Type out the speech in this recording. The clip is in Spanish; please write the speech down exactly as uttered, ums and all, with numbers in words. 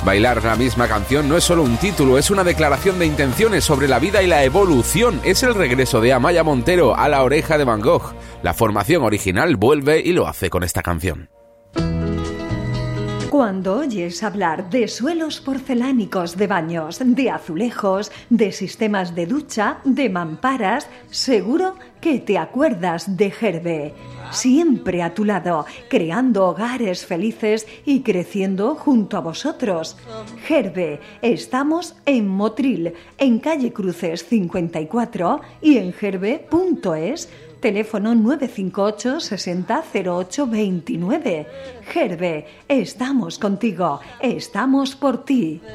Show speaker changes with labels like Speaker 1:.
Speaker 1: Bailar la misma canción no es solo un título, es una declaración de intenciones sobre la vida y la evolución. Es el regreso de Amaya Montero a La Oreja de Van Gogh. La formación original vuelve y lo hace con esta canción.
Speaker 2: Cuando oyes hablar de suelos porcelánicos de baños, de azulejos, de sistemas de ducha, de mamparas, seguro que te acuerdas de Gerbe. Siempre a tu lado, creando hogares felices y creciendo junto a vosotros. Gerbe, estamos en Motril, en calle Cruces cincuenta y cuatro y en gerbe punto es. Teléfono nueve cinco ocho sesenta cero ocho veintinueve. Gerbe, estamos contigo, estamos por ti.